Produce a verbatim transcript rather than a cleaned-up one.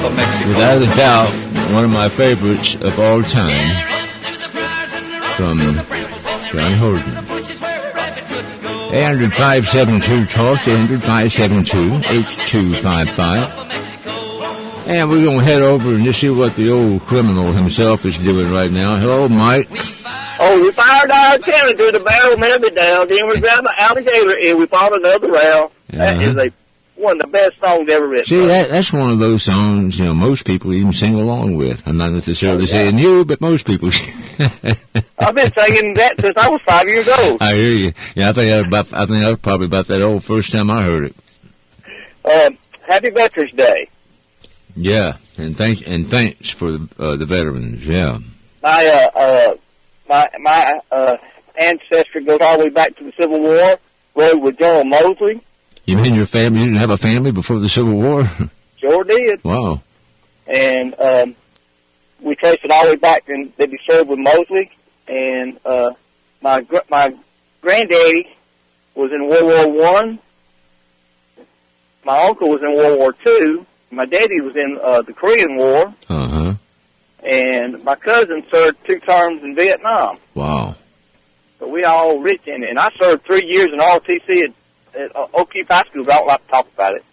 Without a doubt, one of my favorites of all time from Johnny Horton. eight hundred, five seven two, talk, eight hundred, five seven two, eight two five five. And we're going to head over and just see what the old criminal himself is doing right now. Hello, Mike. Oh, we fired our antenna to the barrel, melted down, then we grabbed the alligator and we fought another round. Uh-huh. That is a one of the best songs ever written. See, that, that's one of those songs, you know, most people even sing along with. I'm not necessarily oh, yeah. saying you, but most people. I've been singing that since I was five years old. I hear you. Yeah, I think I, about, I think I was probably about that old first time I heard it. Um, happy Veterans Day. Yeah, and thank and thanks for the, uh, the veterans. Yeah. My uh, uh my my uh, ancestry goes all the way back to the Civil War. Rode with General Mosley. You mean your family? You didn't have a family before the Civil War? Sure did. Wow. And um, we traced it all the way back, and they served with Mosley. And uh, my gr- my granddaddy was in World War One. My uncle was in World War Two. My daddy was in uh, the Korean War. Uh huh. And my cousin served two terms in Vietnam. Wow. So we all rich in it. And I served three years in R O T C at, at uh, O'Keefe High School, but I don't like to talk about it.